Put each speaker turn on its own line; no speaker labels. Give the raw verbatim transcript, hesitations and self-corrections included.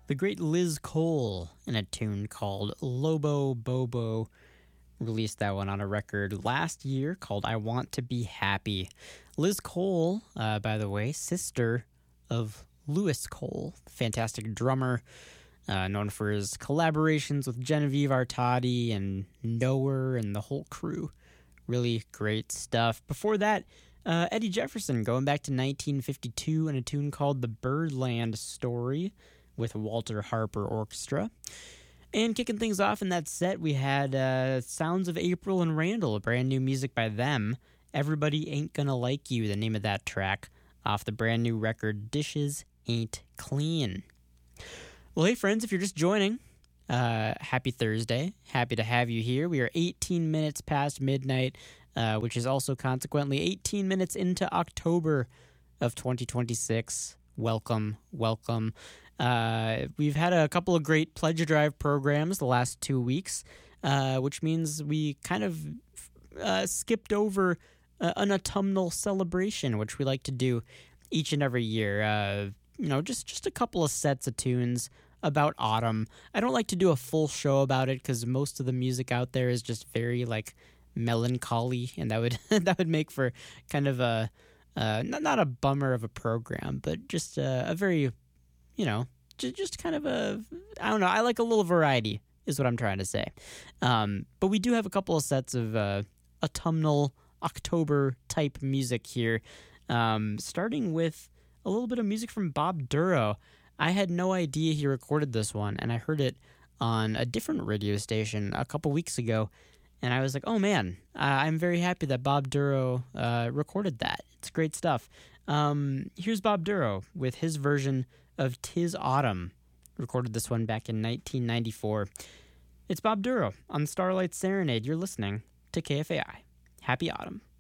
The great Liz Cole in a tune called Lobo Bobo released that one on a record last year called I Want to Be Happy. Liz Cole, uh, by the way, sister of Louis Cole, fantastic drummer, uh, known for his collaborations with Genevieve Artadi and Knower and the whole crew. Really great stuff. Before that, uh, Eddie Jefferson going back to nineteen fifty-two in a tune called The Birdland Story with Walter Harper Orchestra. And kicking things off in that set, we had uh, Sounds of April and Randall, brand new music by them. Everybody Ain't Gonna Like You, the name of that track, off the brand new record Dishes Ain't Clean. Well, hey friends, if you're just joining, uh, happy Thursday. Happy to have you here. We are eighteen minutes past midnight, uh, which is also consequently eighteen minutes into October of twenty twenty-six. Welcome, welcome. Uh, we've had a couple of great pledge drive programs the last two weeks, uh, which means we kind of uh, skipped over uh, an autumnal celebration, which we like to do each and every year. Uh, you know, just, just a couple of sets of tunes about autumn. I don't like to do a full show about it because most of the music out there is just very like melancholy, and that would that would make for kind of a uh, not not a bummer of a program, but just a, a very, you know, just, just kind of a, I don't know, I like a little variety is what I'm trying to say. Um, but we do have a couple of sets of uh, autumnal October type music here, um, starting with a little bit of music from Bob Duro. I had no idea he recorded this one, and I heard it on a different radio station a couple weeks ago, and I was like, oh man, I'm very happy that Bob Duro uh, recorded that. It's great stuff. Um, here's Bob Duro with his version of 'Tis Autumn. Recorded this one back in nineteen ninety-four. It's Bob Duro on Starlight Serenade. You're listening to K F A I. Happy autumn.